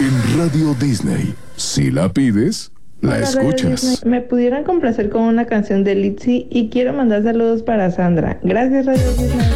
En Radio Disney, si la pides, la Hola, escuchas. Radio Disney. Me pudieran complacer con una canción de Litzy y quiero mandar saludos para Sandra. Gracias, Radio Disney.